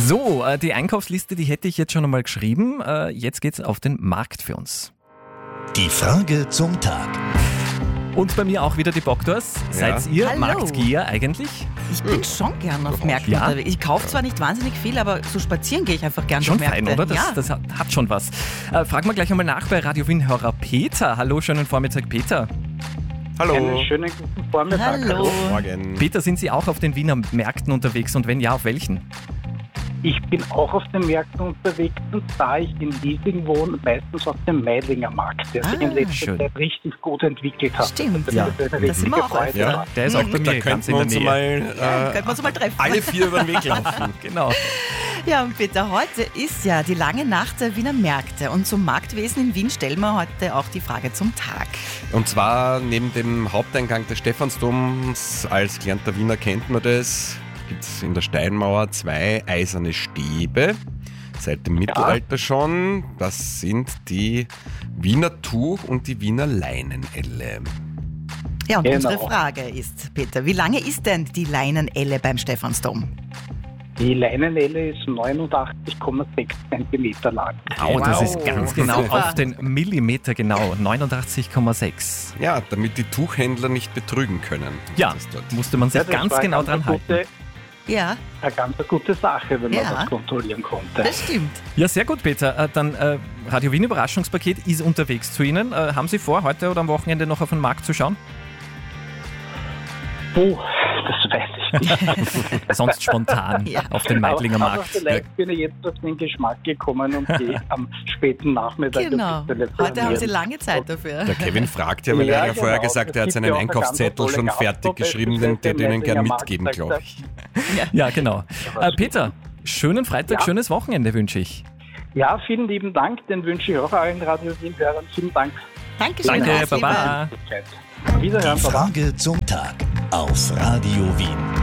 So, die Einkaufsliste, die hätte ich jetzt schon einmal geschrieben. Jetzt geht's auf den Markt für uns. Die Frage zum Tag. Und bei mir auch wieder die Boktors. Seid ihr Hallo. Marktgeher eigentlich? Ich bin schon gern auf Märkten Ja? unterwegs. Ich kaufe zwar nicht wahnsinnig viel, aber so spazieren gehe ich einfach gern Schon durch Märkte. fein, oder? Ja. Das hat schon was. Fragen wir gleich einmal nach bei Radio Wien-Hörer Peter. Hallo, schönen Vormittag, Peter. Hallo. Einen schönen guten Vormittag. Hallo. Morgen. Peter, sind Sie auch auf den Wiener Märkten unterwegs und wenn ja, auf welchen? Ich bin auch auf den Märkten unterwegs und da ich in Liesing wohne, meistens auf dem Meidlinger Markt, der sich in letzter schön. Zeit richtig gut entwickelt hat. Stimmt. Das Ja. ist eine Da sind wir richtige auch Freude. öfter. Ja, Der ist auch bei da mir ganz könnten in wir der uns Nähe. mal Könnten wir uns mal treffen. alle 4 über den Weg laufen. Genau. Ja, und Peter, heute ist ja die lange Nacht der Wiener Märkte und zum Marktwesen in Wien stellen wir heute auch die Frage zum Tag. Und zwar neben dem Haupteingang des Stephansdoms, als gelernter Wiener kennt man das, gibt es in der Steinmauer 2 eiserne Stäbe. Seit dem Mittelalter schon. Das sind die Wiener Tuch- und die Wiener Leinenelle. Ja, und Genau. unsere Frage ist, Peter, wie lange ist denn die Leinenelle beim Stephansdom? Die Leinenelle ist 89,6 cm lang. Au, das Wow. ist ganz genau Super. auf den Millimeter genau. 89,6. Ja, damit die Tuchhändler nicht betrügen können. Ja, Das dort. musste man sich Ja, das ganz war genau eine dran halten. Ja, Eine ganz gute Sache, wenn Ja. man das kontrollieren konnte. das stimmt. Ja, sehr gut, Peter. Dann Radio Wien Überraschungspaket ist unterwegs zu Ihnen. Haben Sie vor, heute oder am Wochenende noch auf den Markt zu schauen? Puh, das weiß ich nicht. Sonst spontan Ja. auf den Meidlinger aber Markt. vielleicht bin ich jetzt auf den Geschmack gekommen und gehe am späten Nachmittag Genau. ein bisschen Heute haben Sie telefonieren. lange Zeit dafür. Der Kevin fragt ja, weil Ja, er ja vorher genau. gesagt, er hat Es gibt seinen ja auch eine Einkaufszettel ganz schon tolle fertig Gastro- geschrieben, den der Ihnen gern Meidlinger mitgeben, Markt, glaube ich. Ja, genau. Peter, schönen Freitag, Ja. schönes Wochenende wünsche ich. Ja, vielen lieben Dank, den wünsche ich auch allen Radio Wien-Hörern. Vielen Dank. Dankeschön. Danke, alles Liebe. Baba. Wiederhören, Die Baba. Frage zum Tag auf Radio Wien.